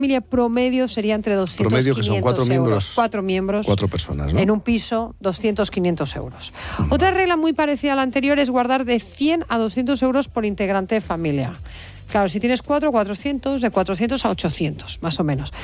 familia promedio sería entre 200 promedio, y 500 que son 4 euros. miembros. 4 miembros. 4 personas, ¿no? En un piso, 200-500 euros. Otra regla muy parecida a la anterior es guardar de 100 a 200 euros por integrante de familia. Claro, si tienes 400, de 400 a 800, más o menos.